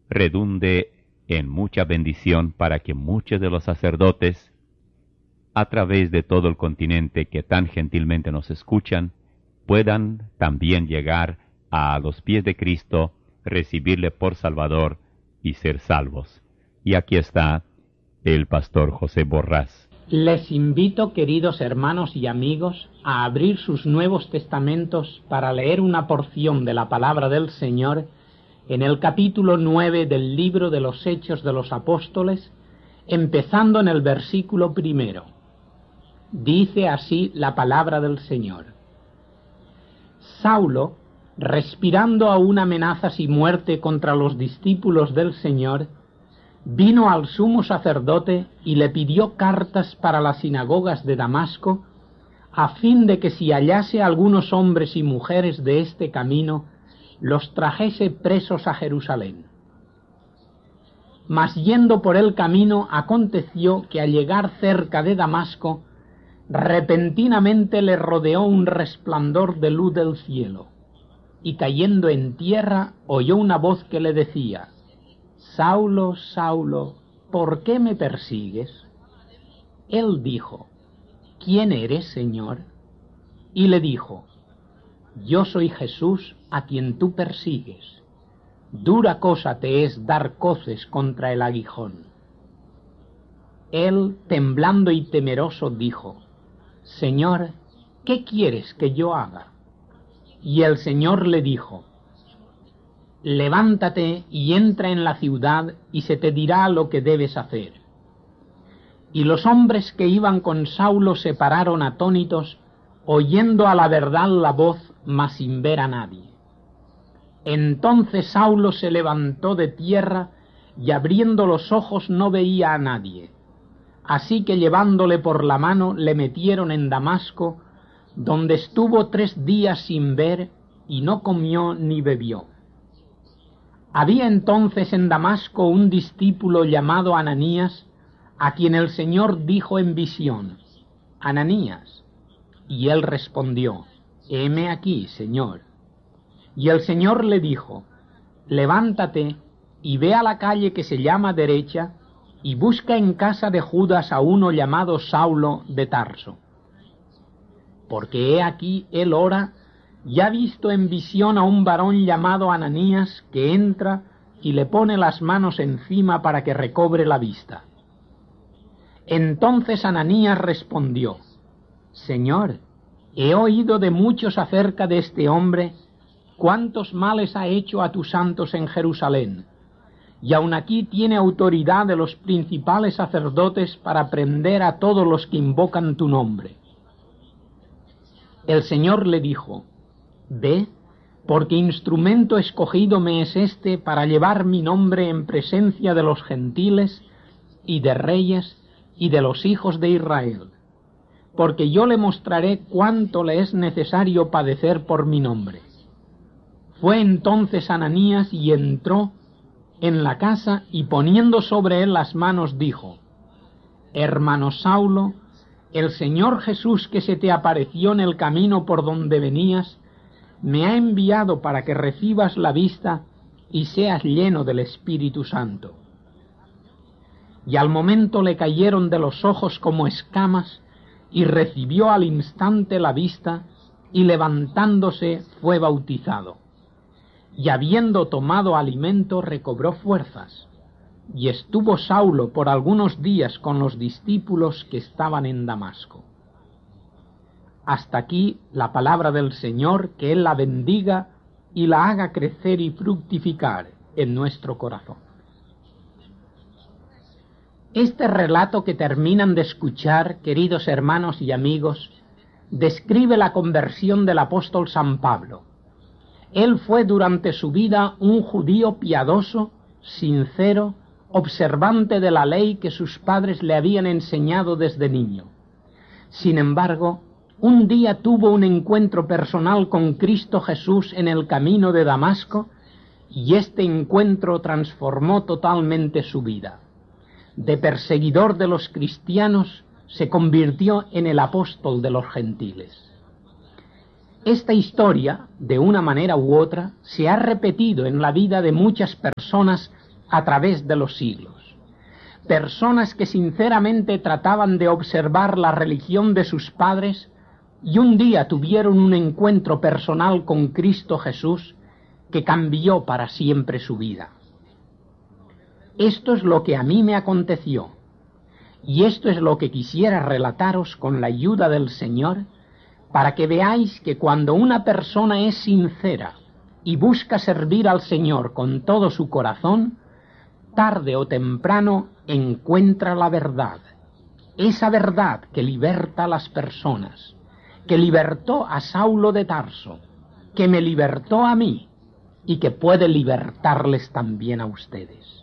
redunde en mucha bendición para que muchos de los sacerdotes, a través de todo el continente que tan gentilmente nos escuchan, puedan también llegar a los pies de Cristo, recibirle por Salvador y ser salvos. Y aquí está el pastor José Borrás. Les invito, queridos hermanos y amigos, a abrir sus Nuevos Testamentos para leer una porción de la palabra del Señor en el capítulo 9 del libro de los Hechos de los Apóstoles, empezando en el versículo 1. Dice así la palabra del Señor. Saulo, respirando aún amenazas y muerte contra los discípulos del Señor, vino al sumo sacerdote y le pidió cartas para las sinagogas de Damasco, a fin de que si hallase algunos hombres y mujeres de este camino, los trajese presos a Jerusalén. Mas yendo por el camino, aconteció que al llegar cerca de Damasco, repentinamente le rodeó un resplandor de luz del cielo, y cayendo en tierra oyó una voz que le decía: Saulo, Saulo, ¿por qué me persigues? Él dijo: ¿Quién eres, Señor? Y le dijo: Yo soy Jesús, a quien tú persigues. Dura cosa te es dar coces contra el aguijón. Él, temblando y temeroso, dijo: Señor, ¿qué quieres que yo haga? Y el Señor le dijo: Levántate y entra en la ciudad, y se te dirá lo que debes hacer. Y los hombres que iban con Saulo se pararon atónitos, oyendo a la verdad la voz, mas sin ver a nadie. Entonces Saulo se levantó de tierra, y abriendo los ojos no veía a nadie. Así que llevándole por la mano le metieron en Damasco, donde estuvo 3 días sin ver, y no comió ni bebió. Había entonces en Damasco un discípulo llamado Ananías, a quien el Señor dijo en visión: Ananías. Y él respondió: Heme aquí, Señor. Y el Señor le dijo: Levántate y ve a la calle que se llama Derecha, y busca en casa de Judas a uno llamado Saulo de Tarso. Porque he aquí él ora, y ha visto en visión a un varón llamado Ananías, que entra y le pone las manos encima para que recobre la vista. Entonces Ananías respondió: Señor, he oído de muchos acerca de este hombre, cuántos males ha hecho a tus santos en Jerusalén, y aun aquí tiene autoridad de los principales sacerdotes para prender a todos los que invocan tu nombre. El Señor le dijo: Ve, porque instrumento escogido me es este para llevar mi nombre en presencia de los gentiles y de reyes y de los hijos de Israel, porque yo le mostraré cuánto le es necesario padecer por mi nombre. Fue entonces Ananías y entró en la casa, y poniendo sobre él las manos dijo: Hermano Saulo, el Señor Jesús que se te apareció en el camino por donde venías, me ha enviado para que recibas la vista y seas lleno del Espíritu Santo. Y al momento le cayeron de los ojos como escamas, y recibió al instante la vista, y levantándose fue bautizado. Y habiendo tomado alimento recobró fuerzas, y estuvo Saulo por algunos días con los discípulos que estaban en Damasco. Hasta aquí la palabra del Señor, que Él la bendiga y la haga crecer y fructificar en nuestro corazón. Este relato que terminan de escuchar, queridos hermanos y amigos, describe la conversión del apóstol San Pablo. Él fue durante su vida un judío piadoso, sincero, observante de la ley que sus padres le habían enseñado desde niño. Sin embargo, un día tuvo un encuentro personal con Cristo Jesús en el camino de Damasco, y este encuentro transformó totalmente su vida. De perseguidor de los cristianos se convirtió en el apóstol de los gentiles. Esta historia, de una manera u otra, se ha repetido en la vida de muchas personas a través de los siglos. Personas que sinceramente trataban de observar la religión de sus padres y un día tuvieron un encuentro personal con Cristo Jesús que cambió para siempre su vida. Esto es lo que a mí me aconteció, y esto es lo que quisiera relataros con la ayuda del Señor, para que veáis que cuando una persona es sincera y busca servir al Señor con todo su corazón, tarde o temprano encuentra la verdad, esa verdad que liberta a las personas, que libertó a Saulo de Tarso, que me libertó a mí y que puede libertarles también a ustedes.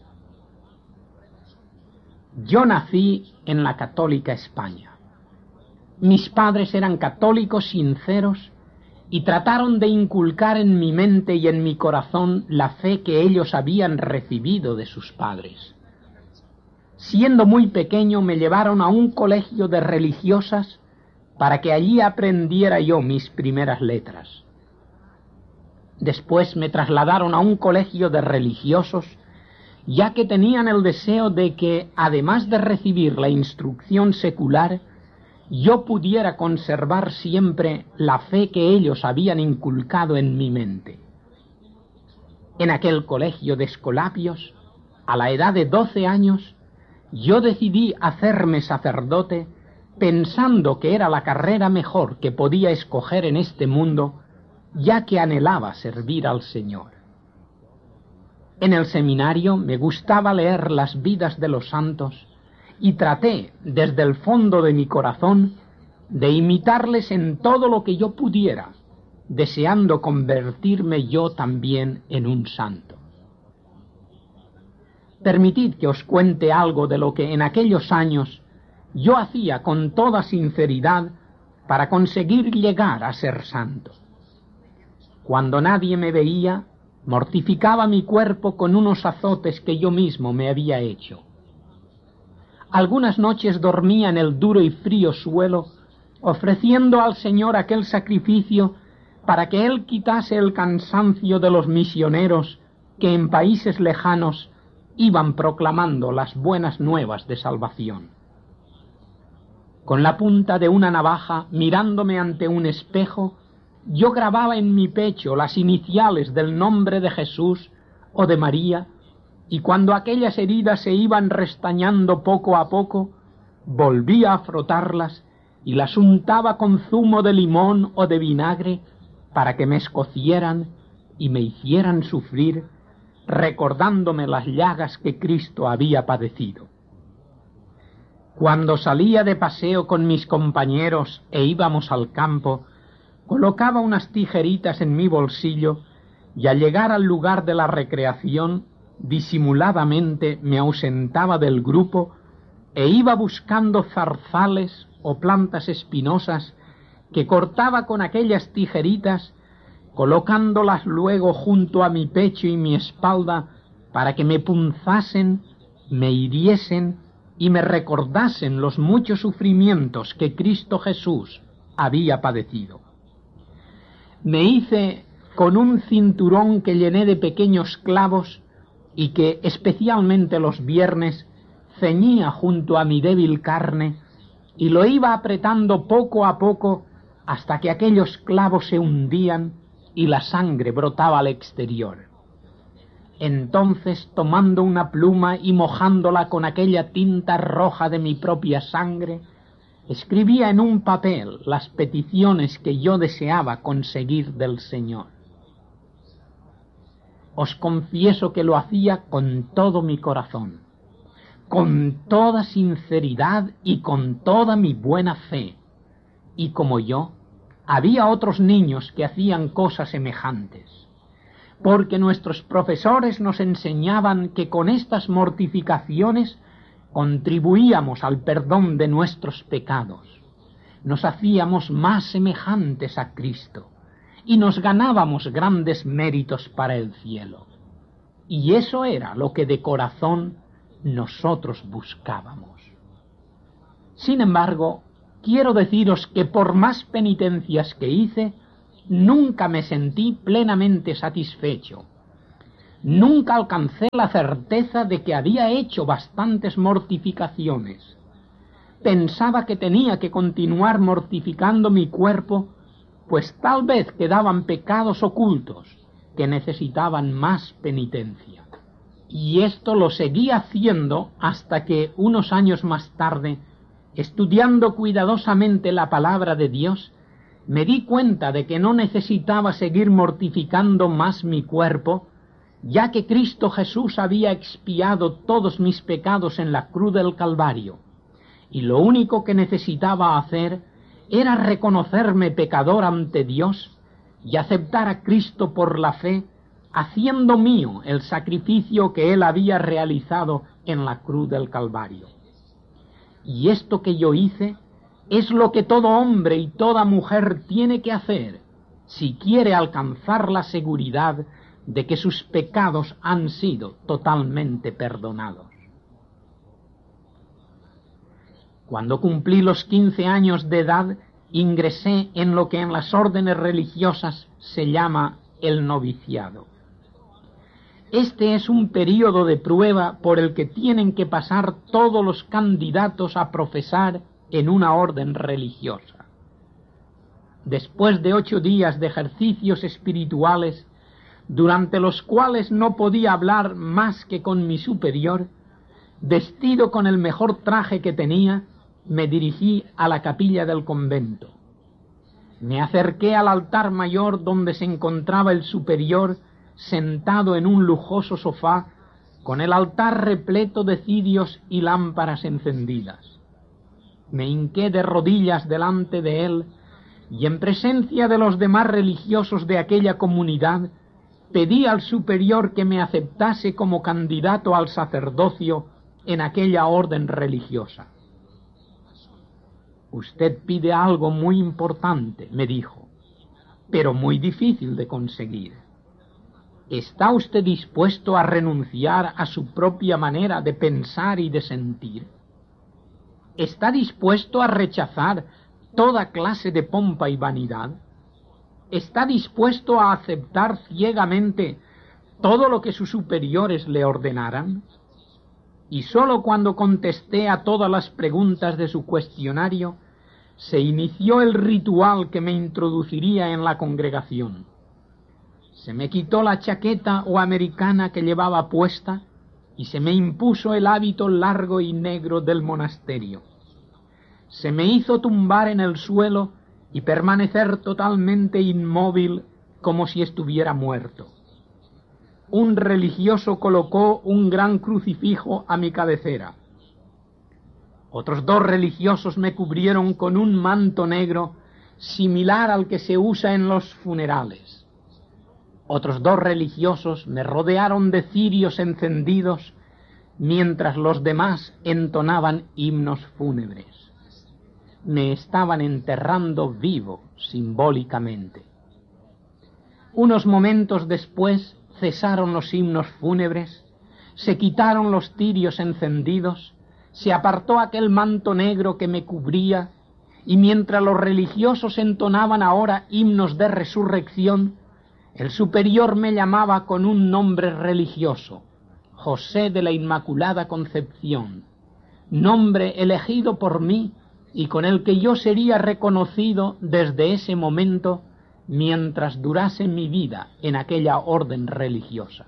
Yo nací en la católica España. Mis padres eran católicos sinceros y trataron de inculcar en mi mente y en mi corazón la fe que ellos habían recibido de sus padres. Siendo muy pequeño me llevaron a un colegio de religiosas para que allí aprendiera yo mis primeras letras. Después me trasladaron a un colegio de religiosos, ya que tenían el deseo de que, además de recibir la instrucción secular, yo pudiera conservar siempre la fe que ellos habían inculcado en mi mente. En aquel colegio de escolapios, a la edad de 12 años, yo decidí hacerme sacerdote pensando que era la carrera mejor que podía escoger en este mundo, ya que anhelaba servir al Señor. En el seminario me gustaba leer las vidas de los santos y traté, desde el fondo de mi corazón, de imitarles en todo lo que yo pudiera, deseando convertirme yo también en un santo. Permitid que os cuente algo de lo que en aquellos años yo hacía con toda sinceridad para conseguir llegar a ser santo. Cuando nadie me veía, mortificaba mi cuerpo con unos azotes que yo mismo me había hecho. Algunas noches dormía en el duro y frío suelo, ofreciendo al Señor aquel sacrificio para que Él quitase el cansancio de los misioneros que en países lejanos iban proclamando las buenas nuevas de salvación. Con la punta de una navaja, mirándome ante un espejo, yo grababa en mi pecho las iniciales del nombre de Jesús o de María, y cuando aquellas heridas se iban restañando poco a poco, volvía a frotarlas y las untaba con zumo de limón o de vinagre para que me escocieran y me hicieran sufrir, recordándome las llagas que Cristo había padecido. Cuando salía de paseo con mis compañeros e íbamos al campo, colocaba unas tijeritas en mi bolsillo y al llegar al lugar de la recreación, disimuladamente me ausentaba del grupo e iba buscando zarzales o plantas espinosas que cortaba con aquellas tijeritas, colocándolas luego junto a mi pecho y mi espalda para que me punzasen, me hiriesen y me recordasen los muchos sufrimientos que Cristo Jesús había padecido. Me hice con un cinturón que llené de pequeños clavos y que, especialmente los viernes, ceñía junto a mi débil carne y lo iba apretando poco a poco hasta que aquellos clavos se hundían y la sangre brotaba al exterior. Entonces, tomando una pluma y mojándola con aquella tinta roja de mi propia sangre, escribía en un papel las peticiones que yo deseaba conseguir del Señor. Os confieso que lo hacía con todo mi corazón, con toda sinceridad y con toda mi buena fe. Y como yo, había otros niños que hacían cosas semejantes, porque nuestros profesores nos enseñaban que con estas mortificaciones contribuíamos al perdón de nuestros pecados, nos hacíamos más semejantes a Cristo y nos ganábamos grandes méritos para el cielo. Y eso era lo que de corazón nosotros buscábamos. Sin embargo, quiero deciros que por más penitencias que hice, nunca me sentí plenamente satisfecho. Nunca alcancé la certeza de que había hecho bastantes mortificaciones. Pensaba que tenía que continuar mortificando mi cuerpo, pues tal vez quedaban pecados ocultos que necesitaban más penitencia. Y esto lo seguí haciendo hasta que, unos años más tarde, estudiando cuidadosamente la palabra de Dios, me di cuenta de que no necesitaba seguir mortificando más mi cuerpo, ya que Cristo Jesús había expiado todos mis pecados en la cruz del Calvario, y lo único que necesitaba hacer era reconocerme pecador ante Dios y aceptar a Cristo por la fe, haciendo mío el sacrificio que Él había realizado en la cruz del Calvario. Y esto que yo hice es lo que todo hombre y toda mujer tiene que hacer si quiere alcanzar la seguridad de que sus pecados han sido totalmente perdonados. Cuando cumplí los 15 años de edad, ingresé en lo que en las órdenes religiosas se llama el noviciado. Este es un período de prueba por el que tienen que pasar todos los candidatos a profesar en una orden religiosa. Después de 8 días de ejercicios espirituales, durante los cuales no podía hablar más que con mi superior, vestido con el mejor traje que tenía, me dirigí a la capilla del convento. Me acerqué al altar mayor donde se encontraba el superior sentado en un lujoso sofá, con el altar repleto de cirios y lámparas encendidas. Me hinqué de rodillas delante de él y en presencia de los demás religiosos de aquella comunidad pedí al superior que me aceptase como candidato al sacerdocio en aquella orden religiosa. «Usted pide algo muy importante», me dijo, «pero muy difícil de conseguir. ¿Está usted dispuesto a renunciar a su propia manera de pensar y de sentir? ¿Está dispuesto a rechazar toda clase de pompa y vanidad? ¿Está dispuesto a aceptar ciegamente todo lo que sus superiores le ordenaran?» Y sólo cuando contesté a todas las preguntas de su cuestionario, se inició el ritual que me introduciría en la congregación. Se me quitó la chaqueta o americana que llevaba puesta y se me impuso el hábito largo y negro del monasterio. Se me hizo tumbar en el suelo y permanecer totalmente inmóvil como si estuviera muerto. Un religioso colocó un gran crucifijo a mi cabecera. Otros 2 religiosos me cubrieron con un manto negro similar al que se usa en los funerales. Otros 2 religiosos me rodearon de cirios encendidos mientras los demás entonaban himnos fúnebres. Me estaban enterrando vivo simbólicamente. Unos momentos después cesaron los himnos fúnebres, se quitaron los cirios encendidos, se apartó aquel manto negro que me cubría, y mientras los religiosos entonaban ahora himnos de resurrección, el superior me llamaba con un nombre religioso, José de la Inmaculada Concepción, nombre elegido por mí y con el que yo sería reconocido desde ese momento mientras durase mi vida en aquella orden religiosa.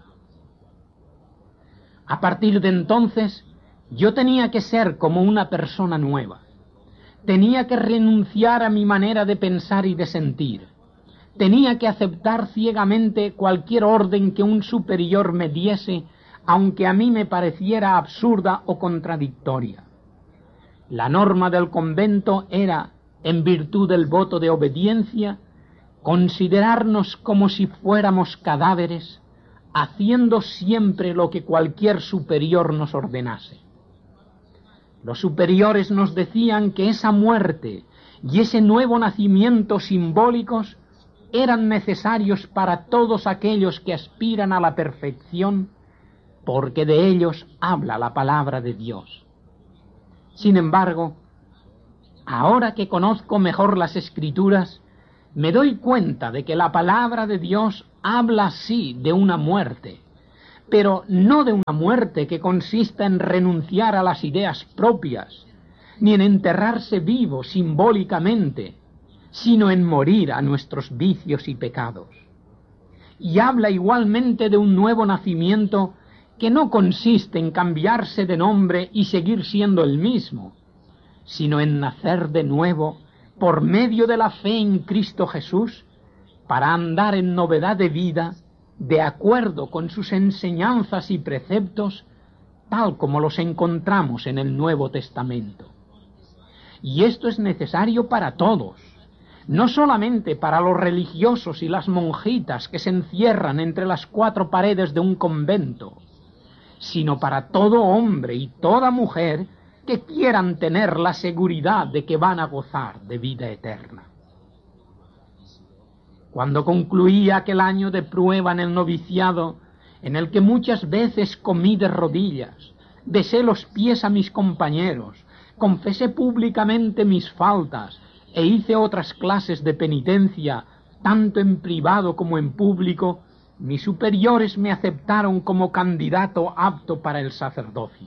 A partir de entonces, yo tenía que ser como una persona nueva. Tenía que renunciar a mi manera de pensar y de sentir. Tenía que aceptar ciegamente cualquier orden que un superior me diese, aunque a mí me pareciera absurda o contradictoria. La norma del convento era, en virtud del voto de obediencia, considerarnos como si fuéramos cadáveres, haciendo siempre lo que cualquier superior nos ordenase. Los superiores nos decían que esa muerte y ese nuevo nacimiento simbólicos eran necesarios para todos aquellos que aspiran a la perfección, porque de ellos habla la palabra de Dios. Sin embargo, ahora que conozco mejor las Escrituras, me doy cuenta de que la palabra de Dios habla sí de una muerte, pero no de una muerte que consista en renunciar a las ideas propias, ni en enterrarse vivo simbólicamente, sino en morir a nuestros vicios y pecados. Y habla igualmente de un nuevo nacimiento que no consiste en cambiarse de nombre y seguir siendo el mismo, sino en nacer de nuevo por medio de la fe en Cristo Jesús, para andar en novedad de vida, de acuerdo con sus enseñanzas y preceptos, tal como los encontramos en el Nuevo Testamento. Y esto es necesario para todos, no solamente para los religiosos y las monjitas que se encierran entre las cuatro paredes de un convento, sino para todo hombre y toda mujer que quieran tener la seguridad de que van a gozar de vida eterna. Cuando concluía aquel año de prueba en el noviciado, en el que muchas veces comí de rodillas, besé los pies a mis compañeros, confesé públicamente mis faltas e hice otras clases de penitencia, tanto en privado como en público, mis superiores me aceptaron como candidato apto para el sacerdocio.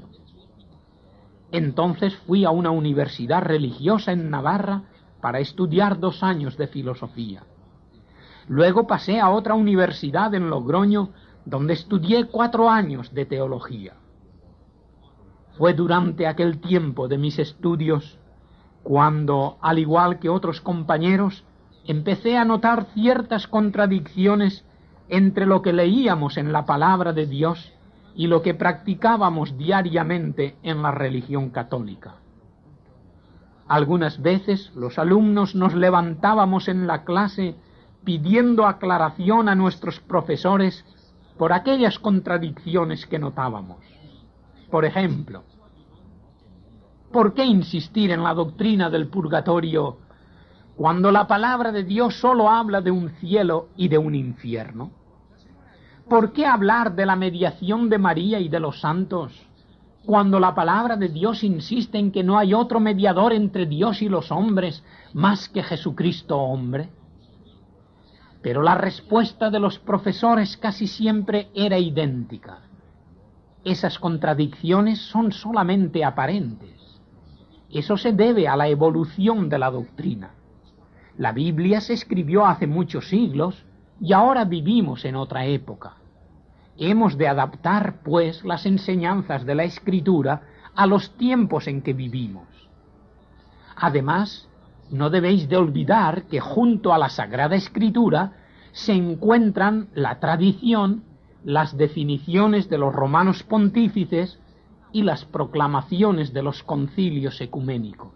Entonces fui a una universidad religiosa en Navarra para estudiar 2 años de filosofía. Luego pasé a otra universidad en Logroño, donde estudié 4 años de teología. Fue durante aquel tiempo de mis estudios cuando, al igual que otros compañeros, empecé a notar ciertas contradicciones entre lo que leíamos en la palabra de Dios y lo que practicábamos diariamente en la religión católica. Algunas veces los alumnos nos levantábamos en la clase pidiendo aclaración a nuestros profesores por aquellas contradicciones que notábamos. Por ejemplo, ¿por qué insistir en la doctrina del purgatorio cuando la palabra de Dios solo habla de un cielo y de un infierno? ¿Por qué hablar de la mediación de María y de los santos cuando la palabra de Dios insiste en que no hay otro mediador entre Dios y los hombres más que Jesucristo hombre? Pero la respuesta de los profesores casi siempre era idéntica. Esas contradicciones son solamente aparentes. Eso se debe a la evolución de la doctrina. La Biblia se escribió hace muchos siglos y ahora vivimos en otra época. Hemos de adaptar, pues, las enseñanzas de la Escritura a los tiempos en que vivimos. Además, no debéis de olvidar que junto a la Sagrada Escritura se encuentran la tradición, las definiciones de los romanos pontífices y las proclamaciones de los concilios ecuménicos.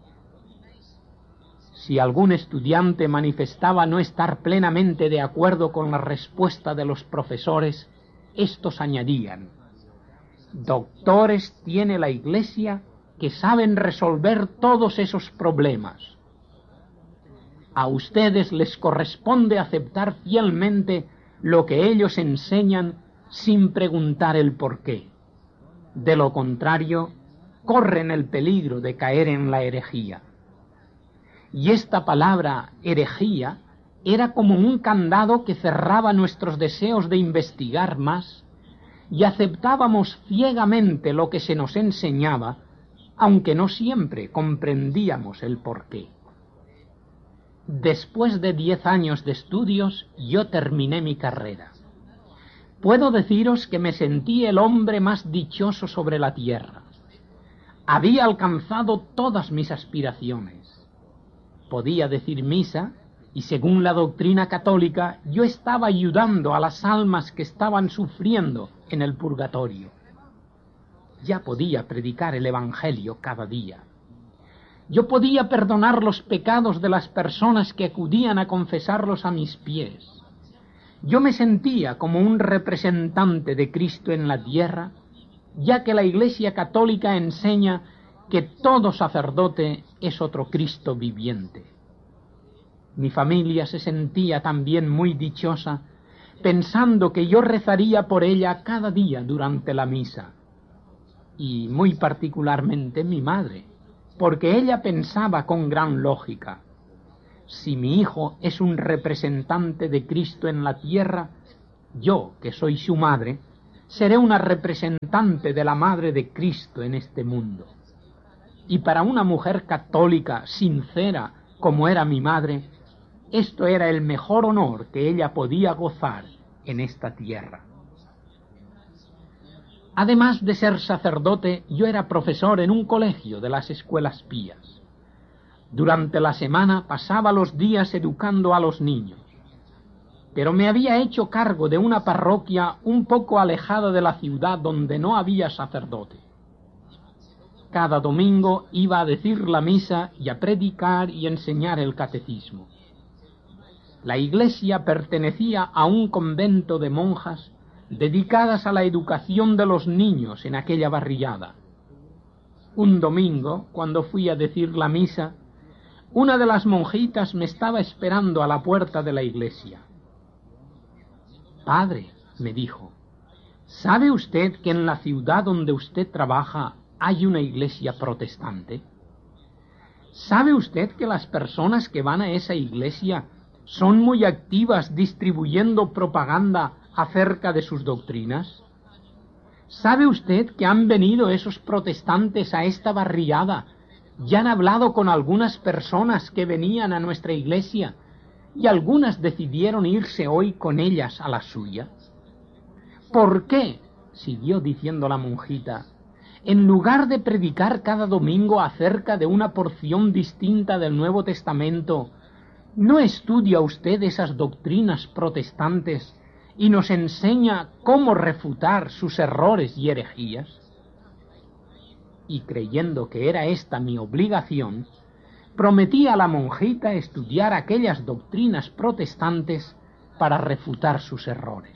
Si algún estudiante manifestaba no estar plenamente de acuerdo con la respuesta de los profesores, estos añadían: doctores tiene la Iglesia que saben resolver todos esos problemas. A ustedes les corresponde aceptar fielmente lo que ellos enseñan sin preguntar el porqué. De lo contrario, corren el peligro de caer en la herejía. Y esta palabra herejía era como un candado que cerraba nuestros deseos de investigar más, y aceptábamos ciegamente lo que se nos enseñaba, aunque no siempre comprendíamos el porqué. Después de 10 años de estudios, yo terminé mi carrera. Puedo deciros que me sentí el hombre más dichoso sobre la tierra. Había alcanzado todas mis aspiraciones. Podía decir misa, y según la doctrina católica, yo estaba ayudando a las almas que estaban sufriendo en el purgatorio. Ya podía predicar el Evangelio cada día. Yo podía perdonar los pecados de las personas que acudían a confesarlos a mis pies. Yo me sentía como un representante de Cristo en la tierra, ya que la Iglesia católica enseña que todo sacerdote es otro Cristo viviente. Mi familia se sentía también muy dichosa, pensando que yo rezaría por ella cada día durante la misa, y muy particularmente mi madre, porque ella pensaba con gran lógica: si mi hijo es un representante de Cristo en la tierra, yo, que soy su madre, seré una representante de la Madre de Cristo en este mundo. Y para una mujer católica, sincera, como era mi madre, esto era el mejor honor que ella podía gozar en esta tierra. Además de ser sacerdote, yo era profesor en un colegio de las escuelas pías. Durante la semana pasaba los días educando a los niños, pero me había hecho cargo de una parroquia un poco alejada de la ciudad donde no había sacerdote. Cada domingo iba a decir la misa y a predicar y enseñar el catecismo. La iglesia pertenecía a un convento de monjas dedicadas a la educación de los niños en aquella barriada. Un domingo, cuando fui a decir la misa, una de las monjitas me estaba esperando a la puerta de la iglesia. «Padre», me dijo, «¿sabe usted que en la ciudad donde usted trabaja hay una iglesia protestante? ¿Sabe usted que las personas que van a esa iglesia son muy activas distribuyendo propaganda acerca de sus doctrinas? ¿Sabe usted que han venido esos protestantes a esta barriada y han hablado con algunas personas que venían a nuestra iglesia y algunas decidieron irse hoy con ellas a la suya? ¿Por qué?», siguió diciendo la monjita, «en lugar de predicar cada domingo acerca de una porción distinta del Nuevo Testamento, no estudia usted esas doctrinas protestantes y nos enseña cómo refutar sus errores y herejías?» Y creyendo que era esta mi obligación, prometí a la monjita estudiar aquellas doctrinas protestantes para refutar sus errores.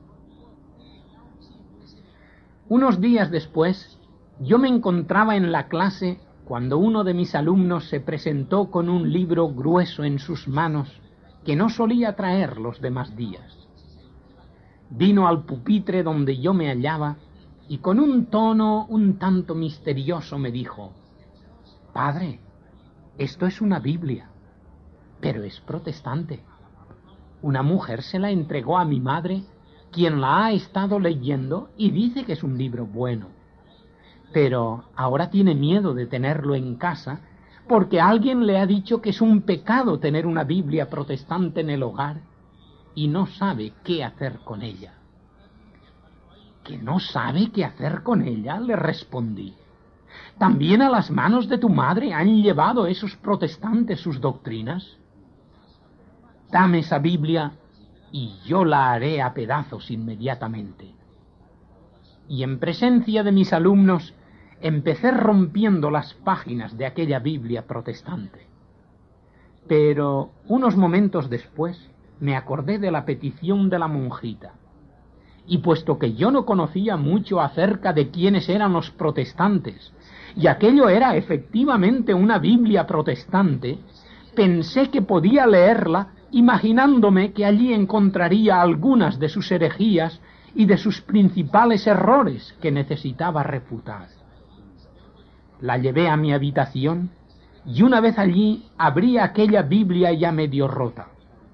Unos días después, yo me encontraba en la clase cuando uno de mis alumnos se presentó con un libro grueso en sus manos que no solía traer los demás días. Vino al pupitre donde yo me hallaba y con un tono un tanto misterioso me dijo: «Padre, esto es una Biblia, pero es protestante. Una mujer se la entregó a mi madre, quien la ha estado leyendo y dice que es un libro bueno. Pero ahora tiene miedo de tenerlo en casa porque alguien le ha dicho que es un pecado tener una Biblia protestante en el hogar y no sabe qué hacer con ella». «¿Que no sabe qué hacer con ella?», le respondí. «¿También a las manos de tu madre han llevado esos protestantes sus doctrinas? Dame esa Biblia y yo la haré a pedazos inmediatamente». Y en presencia de mis alumnos empecé rompiendo las páginas de aquella Biblia protestante. Pero unos momentos después me acordé de la petición de la monjita, y puesto que yo no conocía mucho acerca de quiénes eran los protestantes, y aquello era efectivamente una Biblia protestante, pensé que podía leerla imaginándome que allí encontraría algunas de sus herejías y de sus principales errores que necesitaba refutar. La llevé a mi habitación y una vez allí abrí aquella Biblia ya medio rota.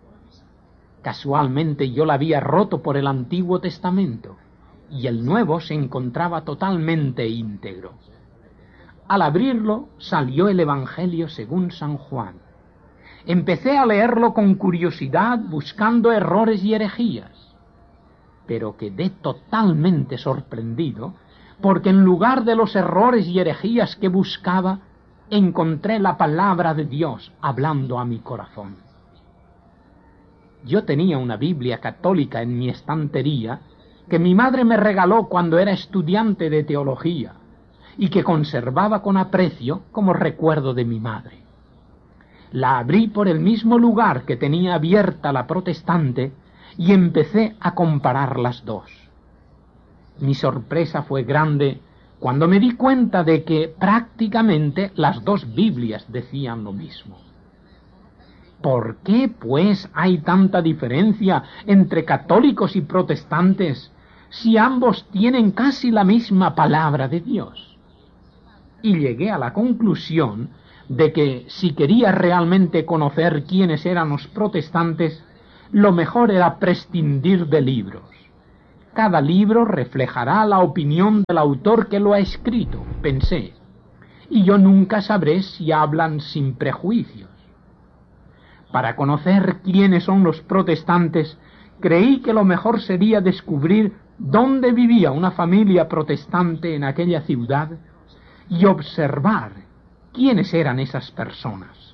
Casualmente yo la había roto por el Antiguo Testamento y el Nuevo se encontraba totalmente íntegro. Al abrirlo salió el Evangelio según San Juan. Empecé a leerlo con curiosidad buscando errores y herejías, pero quedé totalmente sorprendido porque en lugar de los errores y herejías que buscaba, encontré la palabra de Dios hablando a mi corazón. Yo tenía una Biblia católica en mi estantería que mi madre me regaló cuando era estudiante de teología y que conservaba con aprecio como recuerdo de mi madre. La abrí por el mismo lugar que tenía abierta la protestante y empecé a comparar las dos. Mi sorpresa fue grande cuando me di cuenta de que prácticamente las dos Biblias decían lo mismo. ¿Por qué, pues, hay tanta diferencia entre católicos y protestantes si ambos tienen casi la misma palabra de Dios? Y llegué a la conclusión de que si quería realmente conocer quiénes eran los protestantes, lo mejor era prescindir de libros. Cada libro reflejará la opinión del autor que lo ha escrito, pensé, y yo nunca sabré si hablan sin prejuicios. Para conocer quiénes son los protestantes, creí que lo mejor sería descubrir dónde vivía una familia protestante en aquella ciudad y observar quiénes eran esas personas.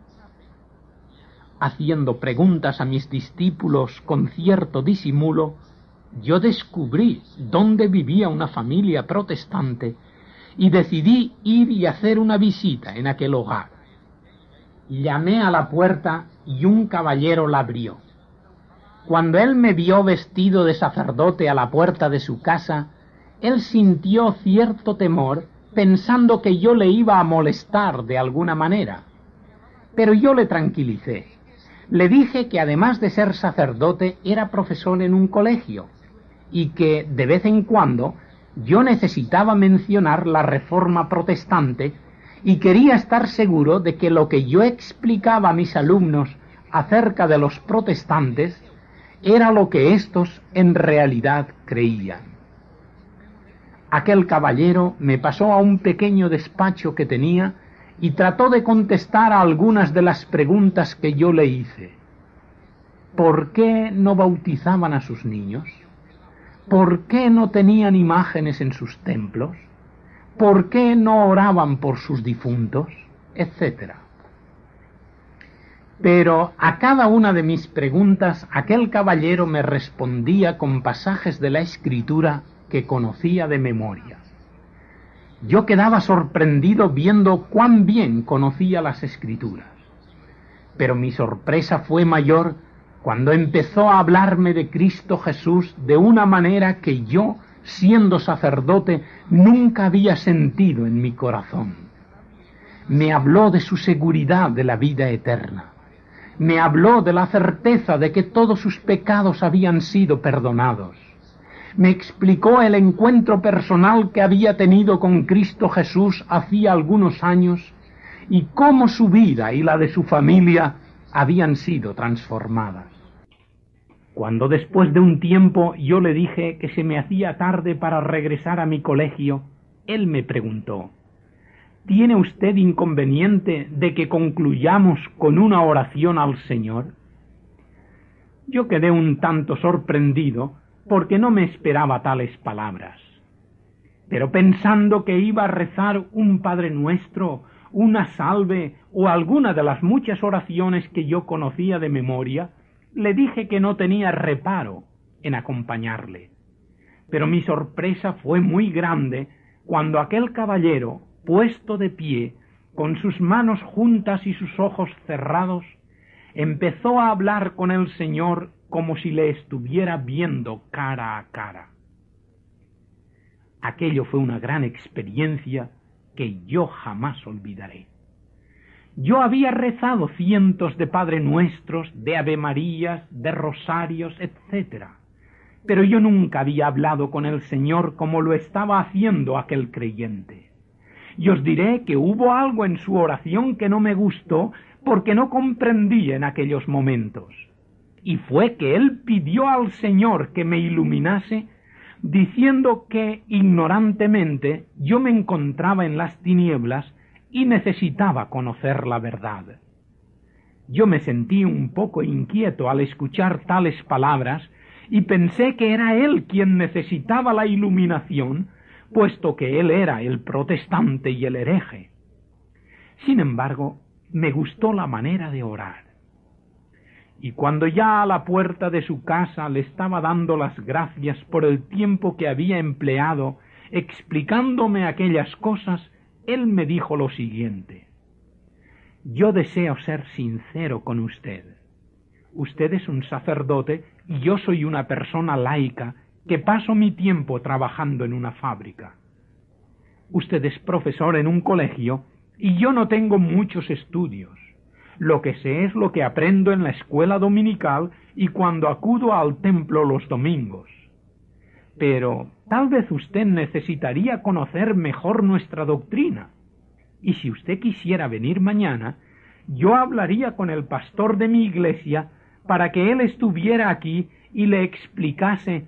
Haciendo preguntas a mis discípulos con cierto disimulo, yo descubrí dónde vivía una familia protestante y decidí ir y hacer una visita en aquel hogar. Llamé a la puerta y un caballero la abrió. Cuando él me vio vestido de sacerdote a la puerta de su casa, él sintió cierto temor, pensando que yo le iba a molestar de alguna manera. Pero yo le tranquilicé. Le dije que además de ser sacerdote era profesor en un colegio y que de vez en cuando yo necesitaba mencionar la Reforma protestante y quería estar seguro de que lo que yo explicaba a mis alumnos acerca de los protestantes era lo que éstos en realidad creían. Aquel caballero me pasó a un pequeño despacho que tenía y trató de contestar a algunas de las preguntas que yo le hice. ¿Por qué no bautizaban a sus niños? ¿Por qué no tenían imágenes en sus templos? ¿Por qué no oraban por sus difuntos? Etcétera. Pero a cada una de mis preguntas aquel caballero me respondía con pasajes de la Escritura que conocía de memoria. Yo quedaba sorprendido viendo cuán bien conocía las Escrituras. Pero mi sorpresa fue mayor cuando empezó a hablarme de Cristo Jesús de una manera que yo, siendo sacerdote, nunca había sentido en mi corazón. Me habló de su seguridad de la vida eterna. Me habló de la certeza de que todos sus pecados habían sido perdonados. Me explicó el encuentro personal que había tenido con Cristo Jesús hacía algunos años y cómo su vida y la de su familia habían sido transformadas. Cuando después de un tiempo yo le dije que se me hacía tarde para regresar a mi colegio, él me preguntó: ¿tiene usted inconveniente de que concluyamos con una oración al Señor? Yo quedé un tanto sorprendido porque no me esperaba tales palabras. Pero pensando que iba a rezar un Padre Nuestro, una salve o alguna de las muchas oraciones que yo conocía de memoria, le dije que no tenía reparo en acompañarle. Pero mi sorpresa fue muy grande cuando aquel caballero, puesto de pie, con sus manos juntas y sus ojos cerrados, empezó a hablar con el Señor como si le estuviera viendo cara a cara. Aquello fue una gran experiencia que yo jamás olvidaré. Yo había rezado cientos de Padre Nuestros, de Ave Marías, de Rosarios, etc., pero yo nunca había hablado con el Señor como lo estaba haciendo aquel creyente. Y os diré que hubo algo en su oración que no me gustó porque no comprendí en aquellos momentos. Y fue que él pidió al Señor que me iluminase, diciendo que ignorantemente yo me encontraba en las tinieblas y necesitaba conocer la verdad. Yo me sentí un poco inquieto al escuchar tales palabras y pensé que era él quien necesitaba la iluminación, puesto que él era el protestante y el hereje. Sin embargo, me gustó la manera de orar. Y cuando ya a la puerta de su casa le estaba dando las gracias por el tiempo que había empleado explicándome aquellas cosas, él me dijo lo siguiente: yo deseo ser sincero con usted. Usted es un sacerdote y yo soy una persona laica que paso mi tiempo trabajando en una fábrica. Usted es profesor en un colegio y yo no tengo muchos estudios. Lo que sé es lo que aprendo en la escuela dominical y cuando acudo al templo los domingos. Pero tal vez usted necesitaría conocer mejor nuestra doctrina. Y si usted quisiera venir mañana, yo hablaría con el pastor de mi iglesia para que él estuviera aquí y le explicase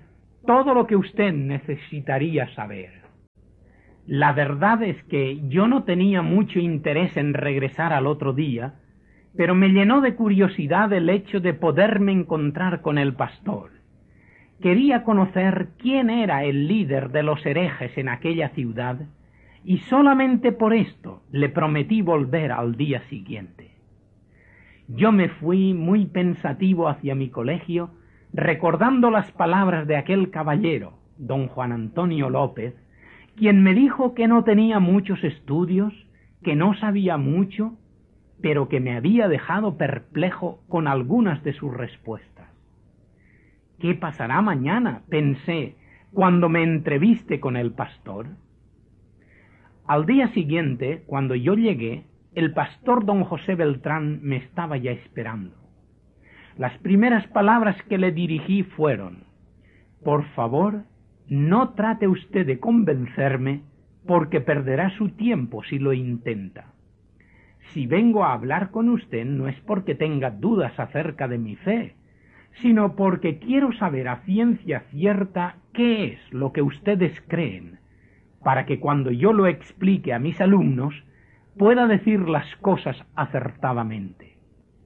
todo lo que usted necesitaría saber. La verdad es que yo no tenía mucho interés en regresar al otro día, pero me llenó de curiosidad el hecho de poderme encontrar con el pastor. Quería conocer quién era el líder de los herejes en aquella ciudad, y solamente por esto le prometí volver al día siguiente. Yo me fui muy pensativo hacia mi colegio, recordando las palabras de aquel caballero, don Juan Antonio López, quien me dijo que no tenía muchos estudios, que no sabía mucho, pero que me había dejado perplejo con algunas de sus respuestas. ¿Qué pasará mañana?, pensé, cuando me entreviste con el pastor. Al día siguiente, cuando yo llegué, el pastor don José Beltrán me estaba ya esperando. Las primeras palabras que le dirigí fueron: por favor, no trate usted de convencerme, porque perderá su tiempo si lo intenta. Si vengo a hablar con usted no es porque tenga dudas acerca de mi fe, sino porque quiero saber a ciencia cierta qué es lo que ustedes creen, para que cuando yo lo explique a mis alumnos pueda decir las cosas acertadamente.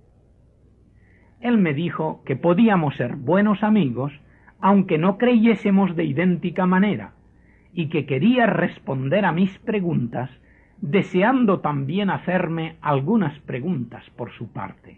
Él me dijo que podíamos ser buenos amigos aunque no creyésemos de idéntica manera, y que quería responder a mis preguntas, deseando también hacerme algunas preguntas por su parte.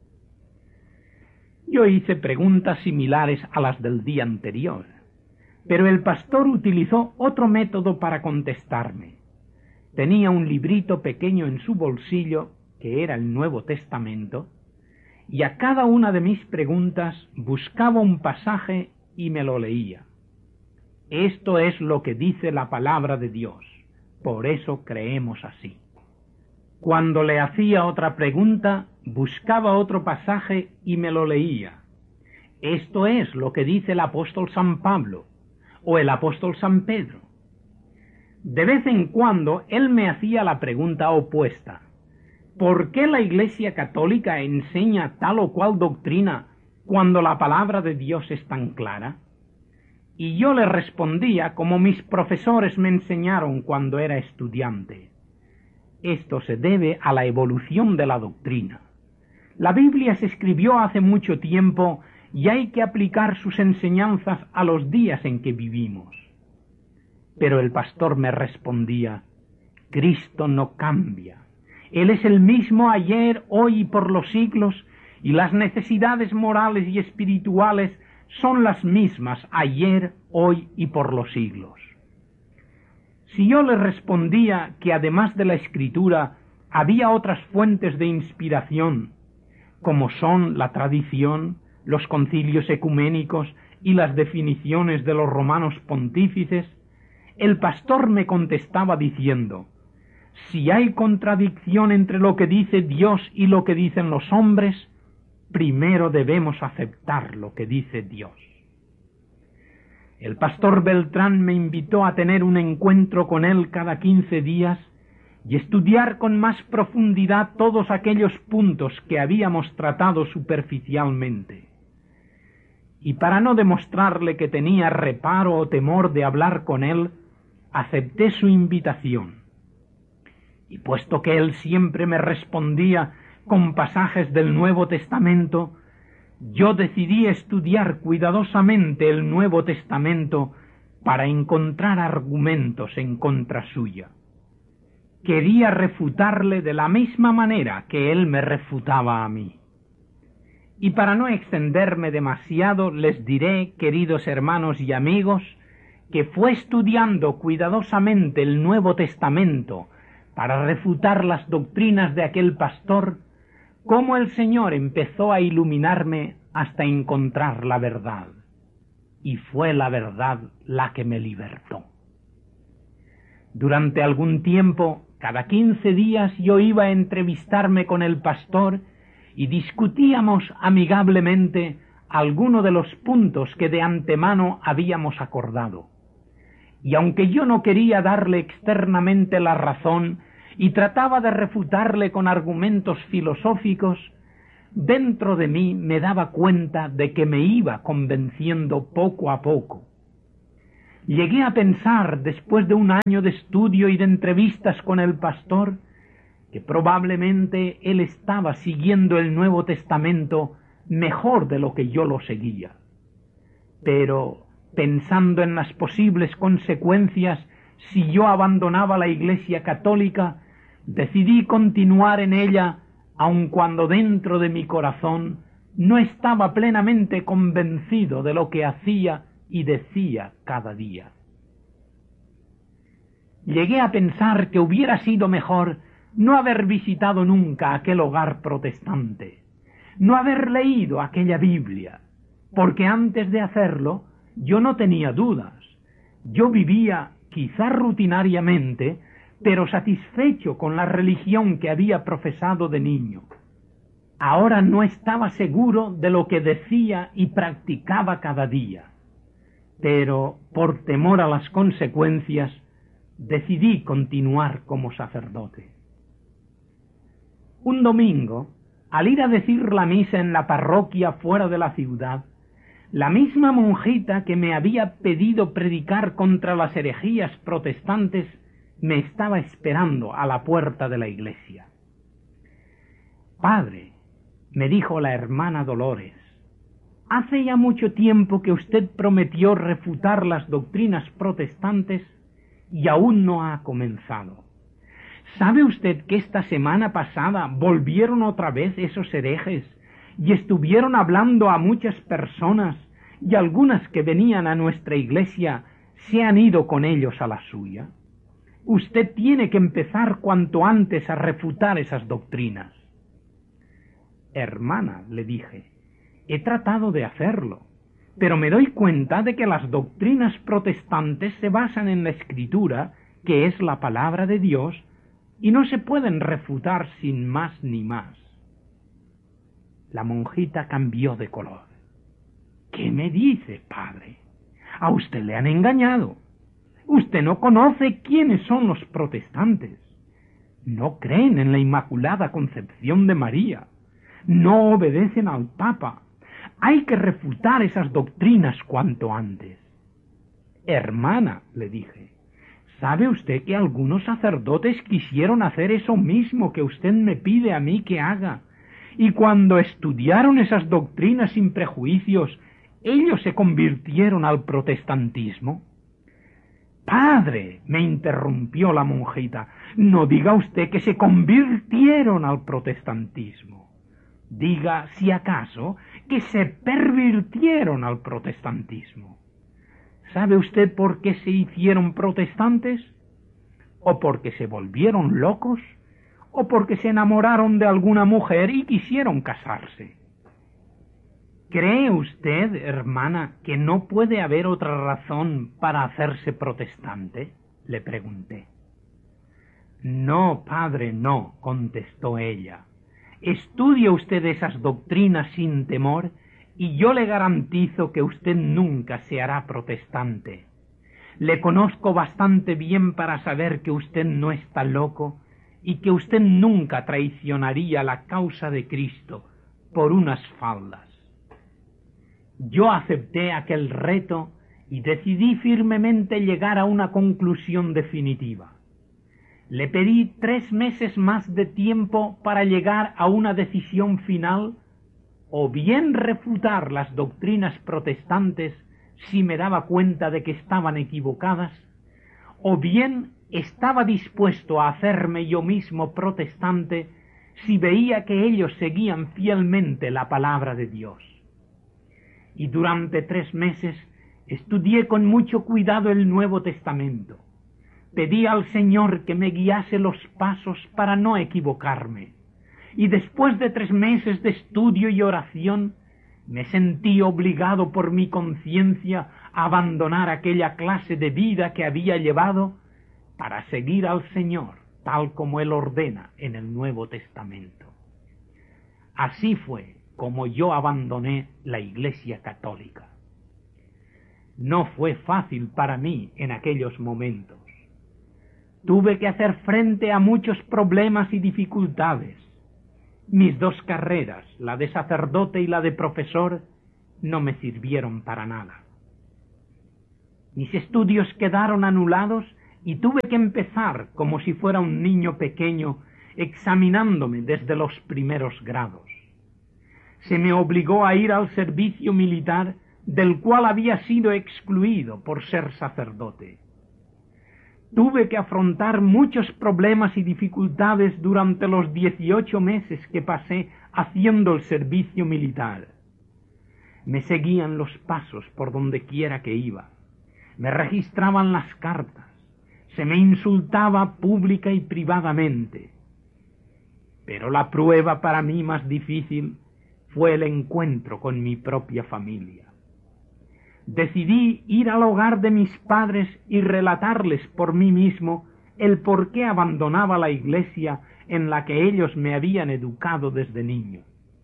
Yo hice preguntas similares a las del día anterior, pero el pastor utilizó otro método para contestarme. Tenía un librito pequeño en su bolsillo, que era el Nuevo Testamento, y a cada una de mis preguntas buscaba un pasaje y me lo leía. Esto es lo que dice la palabra de Dios, por eso creemos así. Cuando le hacía otra pregunta, buscaba otro pasaje y me lo leía. Esto es lo que dice el apóstol San Pablo o el apóstol San Pedro. De vez en cuando él me hacía la pregunta opuesta: ¿por qué la Iglesia Católica enseña tal o cual doctrina cuando la palabra de Dios es tan clara? Y yo le respondía como mis profesores me enseñaron cuando era estudiante: esto se debe a la evolución de la doctrina. La Biblia se escribió hace mucho tiempo y hay que aplicar sus enseñanzas a los días en que vivimos. Pero el pastor me respondía: Cristo no cambia. Él es el mismo ayer, hoy y por los siglos, y las necesidades morales y espirituales son las mismas ayer, hoy y por los siglos. Si yo le respondía que además de la Escritura había otras fuentes de inspiración, como son la tradición, los concilios ecuménicos y las definiciones de los romanos pontífices, el pastor me contestaba diciendo: si hay contradicción entre lo que dice Dios y lo que dicen los hombres, primero debemos aceptar lo que dice Dios. El pastor Beltrán me invitó a tener un encuentro con él cada 15 días y estudiar con más profundidad todos aquellos puntos que habíamos tratado superficialmente. Y para no demostrarle que tenía reparo o temor de hablar con él, acepté su invitación. Y puesto que él siempre me respondía con pasajes del Nuevo Testamento, yo decidí estudiar cuidadosamente el Nuevo Testamento para encontrar argumentos en contra suya. Quería refutarle de la misma manera que él me refutaba a mí. Y para no extenderme demasiado, les diré, queridos hermanos y amigos, que fue estudiando cuidadosamente el Nuevo Testamento para refutar las doctrinas de aquel pastor, cómo el Señor empezó a iluminarme hasta encontrar la verdad. Y fue la verdad la que me libertó. Durante algún tiempo, cada 15 días yo iba a entrevistarme con el pastor y discutíamos amigablemente alguno de los puntos que de antemano habíamos acordado. Y aunque yo no quería darle externamente la razón y trataba de refutarle con argumentos filosóficos, dentro de mí me daba cuenta de que me iba convenciendo poco a poco, Llegué a pensar, después de un año de estudio y de entrevistas con el pastor, que probablemente él estaba siguiendo el Nuevo Testamento mejor de lo que yo lo seguía. Pero, pensando en las posibles consecuencias si yo abandonaba la Iglesia católica, decidí continuar en ella, aun cuando dentro de mi corazón no estaba plenamente convencido de lo que hacía y decía cada día. Llegué a pensar que hubiera sido mejor no haber visitado nunca aquel hogar protestante, no haber leído aquella Biblia, porque antes de hacerlo yo no tenía dudas. Yo vivía, quizá rutinariamente, pero satisfecho con la religión que había profesado de niño. Ahora no estaba seguro de lo que decía y practicaba cada día, pero por temor a las consecuencias decidí continuar como sacerdote. Un domingo, al ir a decir la misa en la parroquia fuera de la ciudad, la misma monjita que me había pedido predicar contra las herejías protestantes me estaba esperando a la puerta de la iglesia. Padre, me dijo la hermana Dolores, hace ya mucho tiempo que usted prometió refutar las doctrinas protestantes y aún no ha comenzado. ¿Sabe usted que esta semana pasada volvieron otra vez esos herejes y estuvieron hablando a muchas personas y algunas que venían a nuestra iglesia se han ido con ellos a la suya? Usted tiene que empezar cuanto antes a refutar esas doctrinas. Hermana, le dije, he tratado de hacerlo, pero me doy cuenta de que las doctrinas protestantes se basan en la Escritura, que es la palabra de Dios, y no se pueden refutar sin más ni más. La monjita cambió de color. ¿Qué me dice, padre? A usted le han engañado. Usted no conoce quiénes son los protestantes. No creen en la Inmaculada Concepción de María. No obedecen al Papa. Hay que refutar esas doctrinas cuanto antes. Hermana, le dije, ¿sabe usted que algunos sacerdotes quisieron hacer eso mismo que usted me pide a mí que haga? Y cuando estudiaron esas doctrinas sin prejuicios, ellos se convirtieron al protestantismo. Padre, me interrumpió la monjita, no diga usted que se convirtieron al protestantismo. Diga, si acaso, que se pervirtieron al protestantismo. ¿Sabe usted por qué se hicieron protestantes? ¿O porque se volvieron locos? ¿O porque se enamoraron de alguna mujer y quisieron casarse? ¿Cree usted, hermana, que no puede haber otra razón para hacerse protestante? Le pregunté. No, padre, no, contestó ella. Estudie usted esas doctrinas sin temor y yo le garantizo que usted nunca se hará protestante. Le conozco bastante bien para saber que usted no está loco y que usted nunca traicionaría la causa de Cristo por unas faldas. Yo acepté aquel reto y decidí firmemente llegar a una conclusión definitiva. Le pedí 3 meses más de tiempo para llegar a una decisión final, o bien refutar las doctrinas protestantes si me daba cuenta de que estaban equivocadas, o bien estaba dispuesto a hacerme yo mismo protestante si veía que ellos seguían fielmente la palabra de Dios. Y durante 3 meses estudié con mucho cuidado el Nuevo Testamento. Pedí al Señor que me guiase los pasos para no equivocarme. Y después de 3 meses de estudio y oración, me sentí obligado por mi conciencia a abandonar aquella clase de vida que había llevado para seguir al Señor, tal como Él ordena en el Nuevo Testamento. Así fue como yo abandoné la Iglesia católica. No fue fácil para mí en aquellos momentos. Tuve que hacer frente a muchos problemas y dificultades. Mis 2 carreras, la de sacerdote y la de profesor, no me sirvieron para nada. Mis estudios quedaron anulados y tuve que empezar como si fuera un niño pequeño, examinándome desde los primeros grados. Se me obligó a ir al servicio militar, del cual había sido excluido por ser sacerdote. Tuve que afrontar muchos problemas y dificultades durante los 18 meses que pasé haciendo el servicio militar. Me seguían los pasos por donde quiera que iba, me registraban las cartas, se me insultaba pública y privadamente. Pero la prueba para mí más difícil fue el encuentro con mi propia familia. Decidí ir al hogar de mis padres y relatarles por mí mismo el por qué abandonaba la iglesia en la que ellos me habían educado desde niño.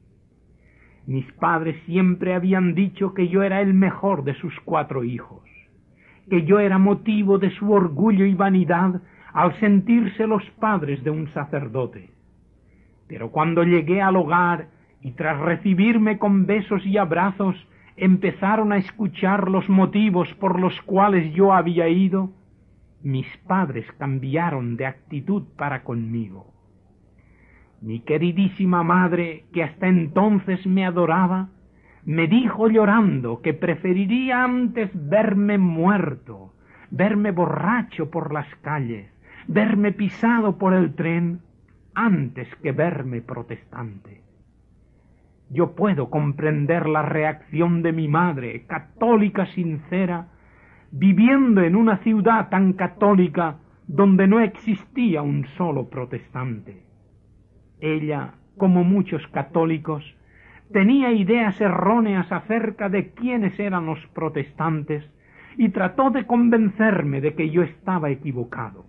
Mis padres siempre habían dicho que yo era el mejor de sus 4 hijos, que yo era motivo de su orgullo y vanidad al sentirse los padres de un sacerdote. Pero cuando llegué al hogar y tras recibirme con besos y abrazos, empezaron a escuchar los motivos por los cuales yo había ido, mis padres cambiaron de actitud para conmigo. Mi queridísima madre, que hasta entonces me adoraba, me dijo llorando que preferiría antes verme muerto, verme borracho por las calles, verme pisado por el tren, antes que verme protestante. Yo puedo comprender la reacción de mi madre, católica sincera, viviendo en una ciudad tan católica donde no existía un solo protestante. Ella, como muchos católicos, tenía ideas erróneas acerca de quiénes eran los protestantes y trató de convencerme de que yo estaba equivocado.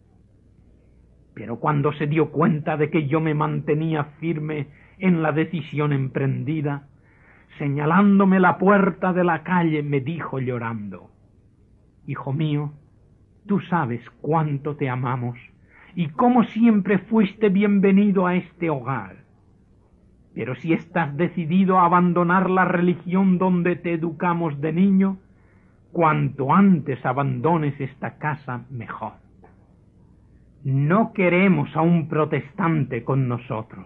Pero cuando se dio cuenta de que yo me mantenía firme en la decisión emprendida, señalándome la puerta de la calle, me dijo llorando: «Hijo mío, tú sabes cuánto te amamos y cómo siempre fuiste bienvenido a este hogar. Pero si estás decidido a abandonar la religión donde te educamos de niño, cuanto antes abandones esta casa, mejor. No queremos a un protestante con nosotros».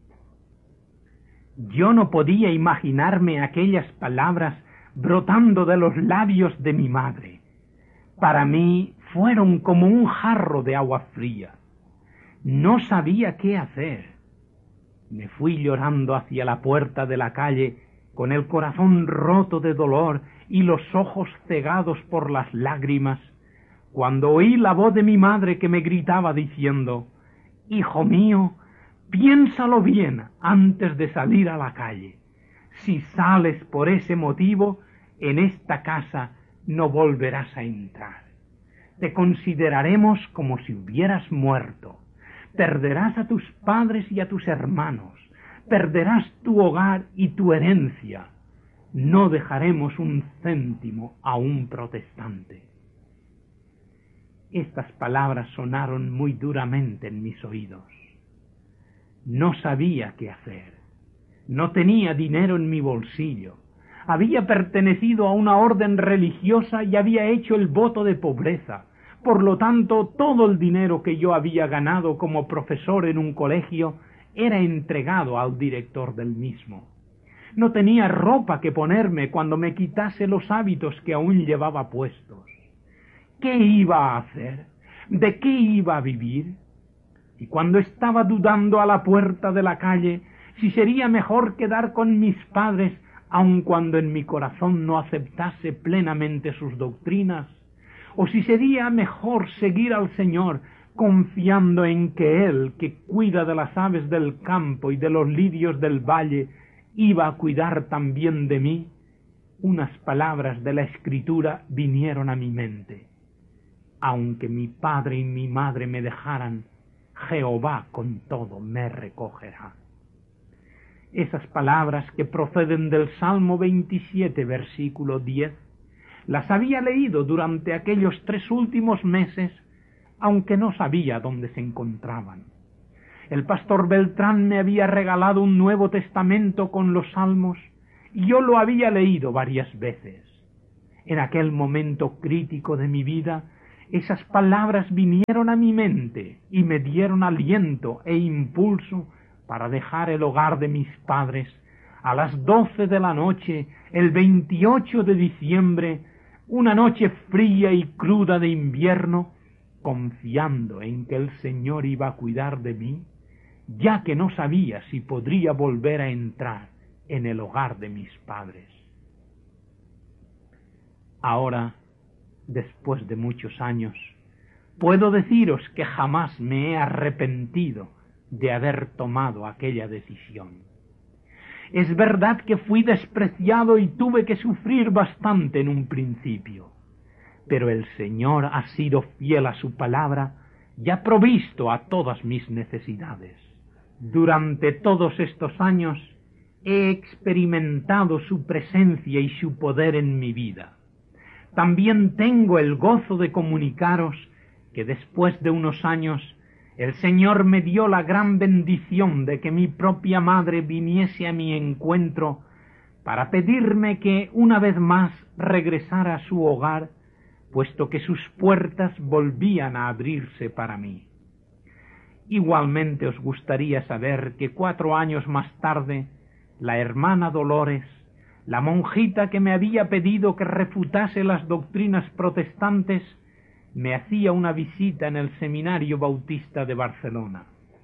Yo no podía imaginarme aquellas palabras brotando de los labios de mi madre. Para mí fueron como un jarro de agua fría. No sabía qué hacer. Me fui llorando hacia la puerta de la calle, con el corazón roto de dolor y los ojos cegados por las lágrimas, cuando oí la voz de mi madre que me gritaba diciendo: «Hijo mío, piénsalo bien antes de salir a la calle. Si sales por ese motivo, en esta casa no volverás a entrar. Te consideraremos como si hubieras muerto. Perderás a tus padres y a tus hermanos. Perderás tu hogar y tu herencia. No dejaremos un céntimo a un protestante». Estas palabras sonaron muy duramente en mis oídos. No sabía qué hacer. No tenía dinero en mi bolsillo. Había pertenecido a una orden religiosa y había hecho el voto de pobreza. Por lo tanto, todo el dinero que yo había ganado como profesor en un colegio era entregado al director del mismo. No tenía ropa que ponerme cuando me quitase los hábitos que aún llevaba puestos. ¿Qué iba a hacer? ¿De qué iba a vivir? Y cuando estaba dudando a la puerta de la calle si sería mejor quedar con mis padres, aun cuando en mi corazón no aceptase plenamente sus doctrinas, o si sería mejor seguir al Señor confiando en que Él, que cuida de las aves del campo y de los lirios del valle, iba a cuidar también de mí, unas palabras de la Escritura vinieron a mi mente: «Aunque mi padre y mi madre me dejaran, Jehová con todo me recogerá». Esas palabras, que proceden del Salmo 27, versículo 10, las había leído durante aquellos 3 últimos meses, aunque no sabía dónde se encontraban. El pastor Beltrán me había regalado un Nuevo Testamento con los Salmos, y yo lo había leído varias veces. En aquel momento crítico de mi vida, esas palabras vinieron a mi mente y me dieron aliento e impulso para dejar el hogar de mis padres a las 12 de la noche, el 28 de diciembre, una noche fría y cruda de invierno, confiando en que el Señor iba a cuidar de mí, ya que no sabía si podría volver a entrar en el hogar de mis padres. Ahora, después de muchos años, puedo deciros que jamás me he arrepentido de haber tomado aquella decisión. Es verdad que fui despreciado y tuve que sufrir bastante en un principio, pero el Señor ha sido fiel a su palabra y ha provisto a todas mis necesidades. Durante todos estos años he experimentado su presencia y su poder en mi vida. También tengo el gozo de comunicaros que después de unos años el Señor me dio la gran bendición de que mi propia madre viniese a mi encuentro para pedirme que una vez más regresara a su hogar, puesto que sus puertas volvían a abrirse para mí. Igualmente os gustaría saber que 4 años más tarde, la hermana Dolores, la monjita que me había pedido que refutase las doctrinas protestantes, me hacía una visita en el Seminario Bautista de Barcelona.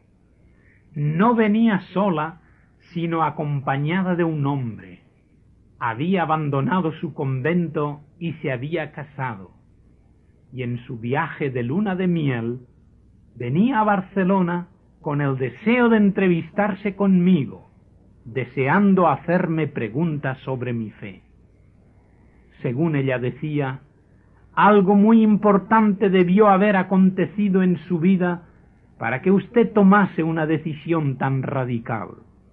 No venía sola, sino acompañada de un hombre. Había abandonado su convento y se había casado, y en su viaje de luna de miel venía a Barcelona con el deseo de entrevistarse conmigo, deseando hacerme preguntas sobre mi fe. Según ella decía, algo muy importante debió haber acontecido en su vida para que usted tomase una decisión tan radical.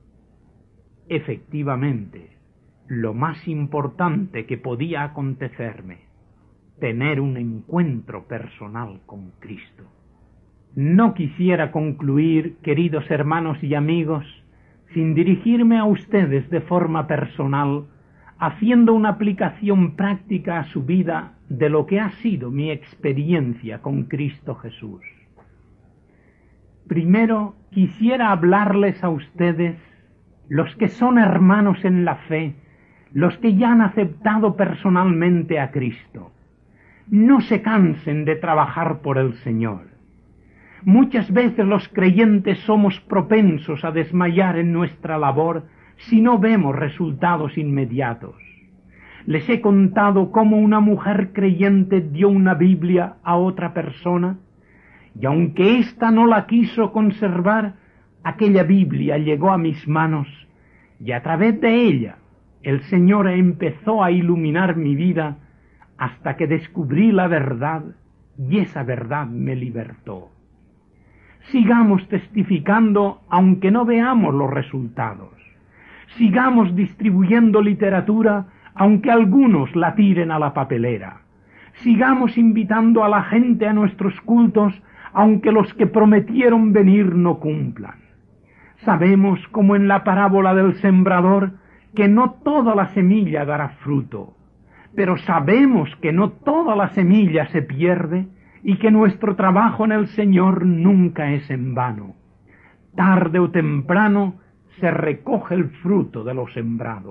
Efectivamente, lo más importante que podía acontecerme, tener un encuentro personal con Cristo. No quisiera concluir, queridos hermanos y amigos, sin dirigirme a ustedes de forma personal, haciendo una aplicación práctica a su vida de lo que ha sido mi experiencia con Cristo Jesús. Primero, quisiera hablarles a ustedes, los que son hermanos en la fe, los que ya han aceptado personalmente a Cristo. No se cansen de trabajar por el Señor. Muchas veces los creyentes somos propensos a desmayar en nuestra labor si no vemos resultados inmediatos. Les he contado cómo una mujer creyente dio una Biblia a otra persona, y aunque ésta no la quiso conservar, aquella Biblia llegó a mis manos, y a través de ella el Señor empezó a iluminar mi vida hasta que descubrí la verdad, y esa verdad me libertó. Sigamos testificando aunque no veamos los resultados. Sigamos distribuyendo literatura aunque algunos la tiren a la papelera. Sigamos invitando a la gente a nuestros cultos aunque los que prometieron venir no cumplan. Sabemos, como en la parábola del sembrador, que no toda la semilla dará fruto, pero sabemos que no toda la semilla se pierde y que nuestro trabajo en el Señor nunca es en vano. Tarde o temprano se recoge el fruto de lo sembrado.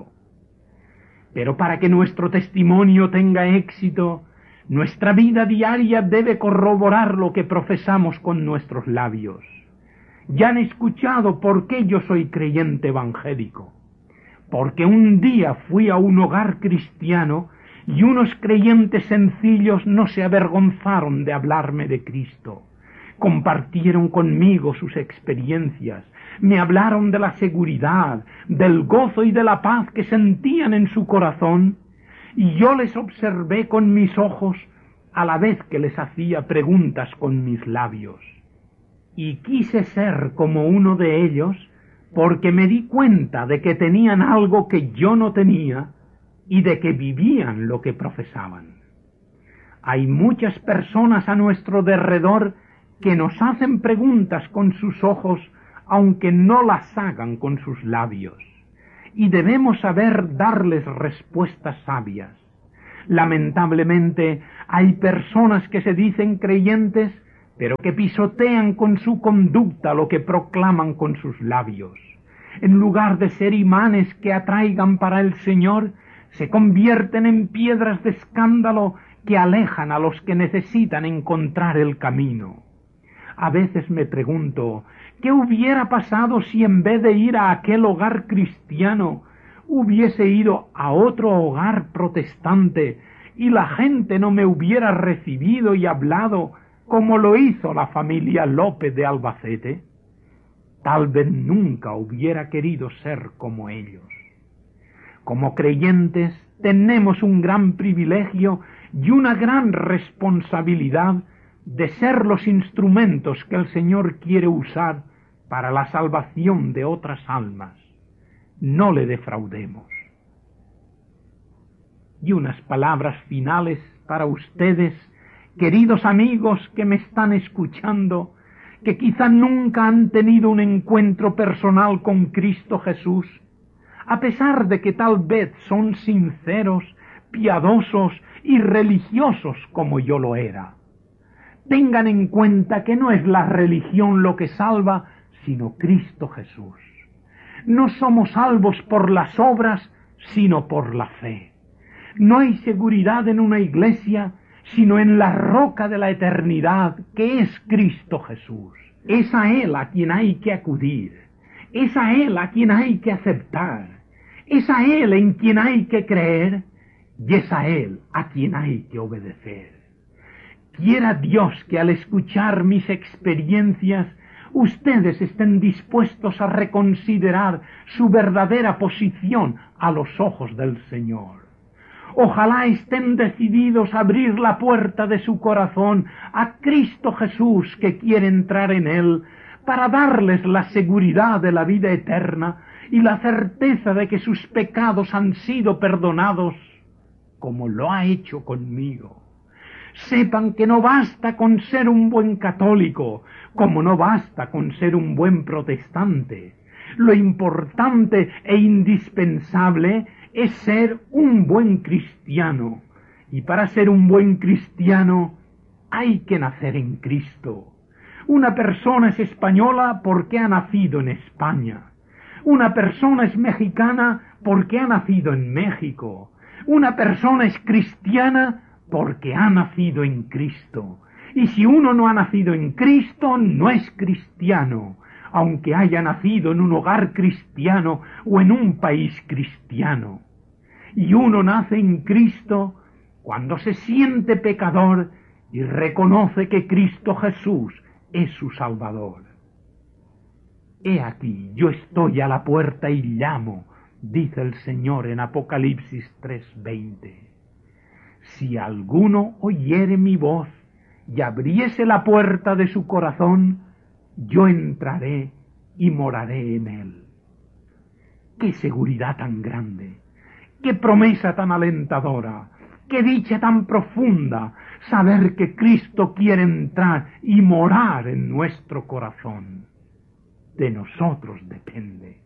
Pero para que nuestro testimonio tenga éxito, nuestra vida diaria debe corroborar lo que profesamos con nuestros labios. Ya han escuchado por qué yo soy creyente evangélico. Porque un día fui a un hogar cristiano y unos creyentes sencillos no se avergonzaron de hablarme de Cristo. Compartieron conmigo sus experiencias, me hablaron de la seguridad, del gozo y de la paz que sentían en su corazón, y yo les observé con mis ojos a la vez que les hacía preguntas con mis labios. Y quise ser como uno de ellos, porque me di cuenta de que tenían algo que yo no tenía y de que vivían lo que profesaban. Hay muchas personas a nuestro derredor que nos hacen preguntas con sus ojos, aunque no las hagan con sus labios, y debemos saber darles respuestas sabias. Lamentablemente, hay personas que se dicen creyentes, pero que pisotean con su conducta lo que proclaman con sus labios. En lugar de ser imanes que atraigan para el Señor, se convierten en piedras de escándalo que alejan a los que necesitan encontrar el camino. A veces me pregunto, ¿qué hubiera pasado si en vez de ir a aquel hogar cristiano, hubiese ido a otro hogar protestante y la gente no me hubiera recibido y hablado como lo hizo la familia López de Albacete? Tal vez nunca hubiera querido ser como ellos. Como creyentes tenemos un gran privilegio y una gran responsabilidad de ser los instrumentos que el Señor quiere usar para la salvación de otras almas. No le defraudemos. Y unas palabras finales para ustedes, queridos amigos que me están escuchando, que quizá nunca han tenido un encuentro personal con Cristo Jesús, a pesar de que tal vez son sinceros, piadosos y religiosos como yo lo era. Tengan en cuenta que no es la religión lo que salva, sino Cristo Jesús. No somos salvos por las obras, sino por la fe. No hay seguridad en una iglesia, sino en la roca de la eternidad, que es Cristo Jesús. Es a Él a quien hay que acudir, es a Él a quien hay que aceptar, es a Él en quien hay que creer, y es a Él a quien hay que obedecer. Quiera Dios que al escuchar mis experiencias, ustedes estén dispuestos a reconsiderar su verdadera posición a los ojos del Señor. Ojalá estén decididos a abrir la puerta de su corazón a Cristo Jesús que quiere entrar en él, para darles la seguridad de la vida eterna y la certeza de que sus pecados han sido perdonados, como lo ha hecho conmigo. Sepan que no basta con ser un buen católico, como no basta con ser un buen protestante. Lo importante e indispensable es ser un buen cristiano. Y para ser un buen cristiano hay que nacer en Cristo. Una persona es española porque ha nacido en España. Una persona es mexicana porque ha nacido en México. Una persona es cristiana porque ha nacido en Cristo. Y si uno no ha nacido en Cristo, no es cristiano, aunque haya nacido en un hogar cristiano o en un país cristiano. Y uno nace en Cristo cuando se siente pecador y reconoce que Cristo Jesús es su Salvador. He aquí, yo estoy a la puerta y llamo, dice el Señor en Apocalipsis 3:20. Si alguno oyere mi voz y abriese la puerta de su corazón, yo entraré y moraré en él. ¡Qué seguridad tan grande! ¡Qué promesa tan alentadora! ¡Qué dicha tan profunda! Saber que Cristo quiere entrar y morar en nuestro corazón. De nosotros depende.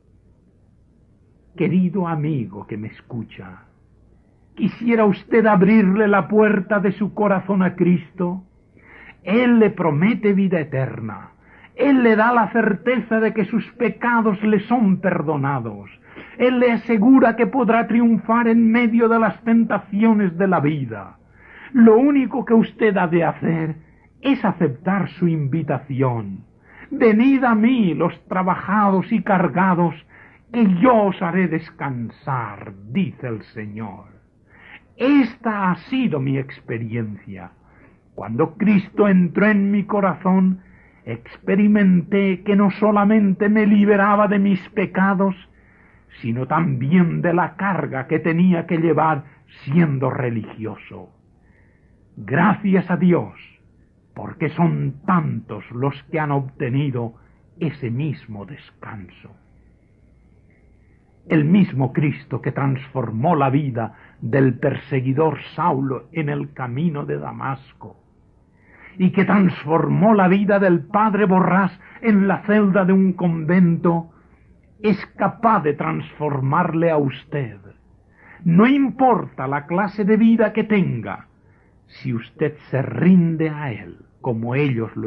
Querido amigo que me escucha, ¿quisiera usted abrirle la puerta de su corazón a Cristo? Él le promete vida eterna. Él le da la certeza de que sus pecados le son perdonados. Él le asegura que podrá triunfar en medio de las tentaciones de la vida. Lo único que usted ha de hacer es aceptar su invitación. Venid a mí, los trabajados y cargados, que yo os haré descansar, dice el Señor. Esta ha sido mi experiencia. Cuando Cristo entró en mi corazón, experimenté que no solamente me liberaba de mis pecados, sino también de la carga que tenía que llevar siendo religioso. Gracias a Dios, porque son tantos los que han obtenido ese mismo descanso. El mismo Cristo que transformó la vida del perseguidor Saulo en el camino de Damasco, y que transformó la vida del padre Borrás en la celda de un convento, es capaz de transformarle a usted, No importa la clase de vida que tenga, si usted se rinde a Él como ellos lo